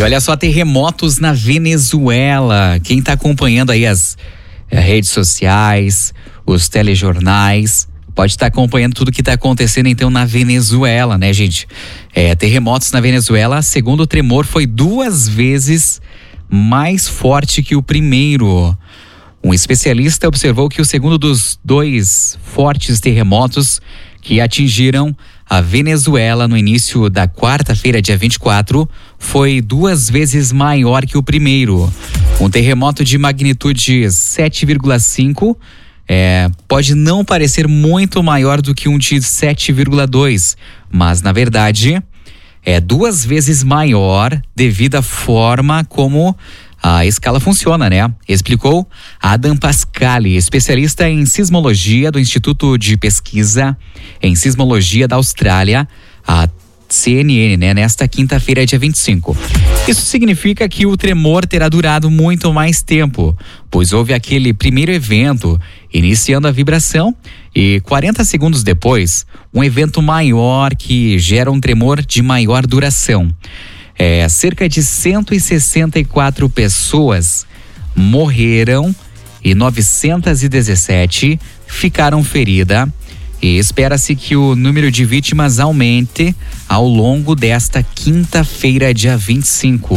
olha só, terremotos na Venezuela. Quem está acompanhando aí as redes sociais, os telejornais, pode estar acompanhando tudo que está acontecendo então na Venezuela, né, gente? Terremotos na Venezuela, segundo o tremor, foi 2 vezes mais forte que o primeiro. Um especialista observou que o segundo dos 2 fortes terremotos que atingiram a Venezuela no início da quarta-feira, dia 24, foi 2 vezes maior que o primeiro. Um terremoto de magnitude 7,5 pode não parecer muito maior do que um de 7,2, mas na verdade é 2 vezes maior devido à forma como a escala funciona, né? Explicou Adam Pascali, especialista em sismologia do Instituto de Pesquisa em Sismologia da Austrália, a CNN, né? Nesta quinta-feira, dia 25. Isso significa que o tremor terá durado muito mais tempo, pois houve aquele primeiro evento iniciando a vibração e 40 segundos depois, um evento maior que gera um tremor de maior duração. Cerca de 164 pessoas morreram e 917 ficaram feridas, e espera-se que o número de vítimas aumente ao longo desta quinta-feira, dia 25.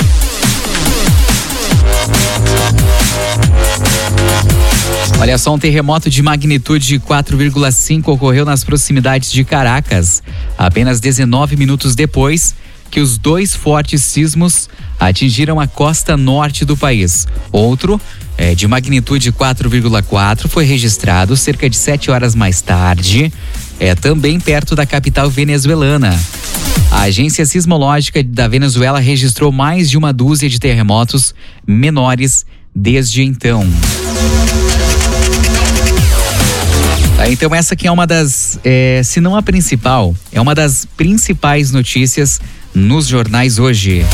Olha só, um terremoto de magnitude 4,5 ocorreu nas proximidades de Caracas, apenas 19 minutos depois que os 2 fortes sismos atingiram a costa norte do país. Outro, de magnitude 4,4, foi registrado cerca de 7 horas mais tarde, também perto da capital venezuelana. A agência sismológica da Venezuela registrou mais de 12 de terremotos menores desde então. Então essa aqui é uma das, se não a principal, é uma das principais notícias nos jornais hoje.